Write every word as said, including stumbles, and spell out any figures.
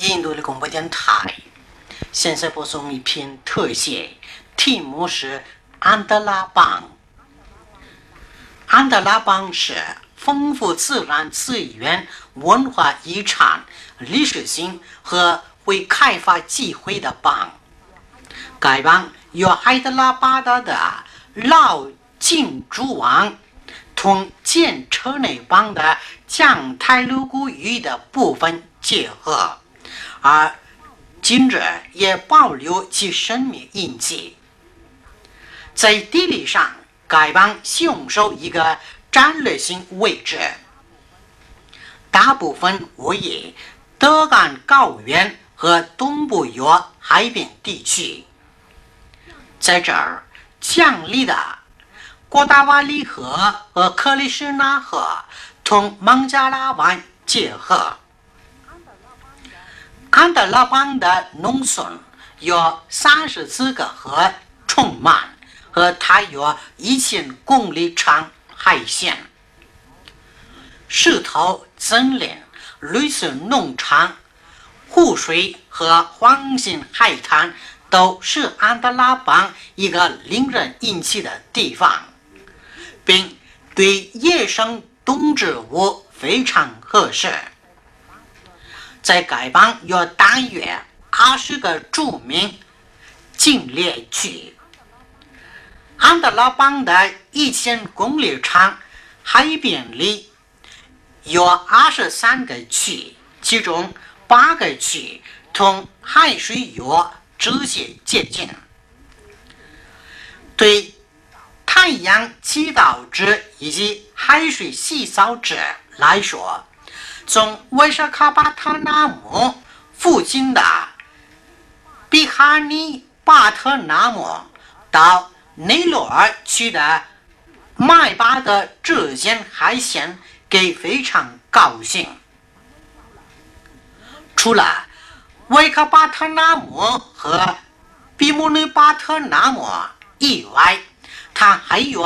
印度的广播电台。现在播送一篇特写，题目是安德拉邦。安德拉邦是丰富自然资源、文化遗产、历史性和为开发机会的邦。该邦由海德拉巴达的老金主王同建车内邦的降泰卢古语的部分结合，而今日也保留其生命印记。在地理上，该邦享受一个战略性位置，大部分位于德干高原和东部约海边地区。在这儿，江里的郭达瓦里河和克里什纳河同孟加拉湾结合。安德拉邦的农村有三十四个河充满，和大约一千公里长海线。石头森林、绿色农场、湖水和黄金海滩都是安德拉邦一个令人引起的地方，并对野生动植物非常合适。在该邦有大约二十个著名禁猎区。安德拉邦的一千公里长海边里有二十三个区，其中八个区同海水有直接接近。对太阳祈祷者以及海水洗澡者来说，从威沙卡巴特纳姆附近的比哈尼巴特纳姆到内罗尔区的麦巴的之间海线给非常高兴。除了维卡巴特纳姆和比姆内巴特纳姆以外，它还有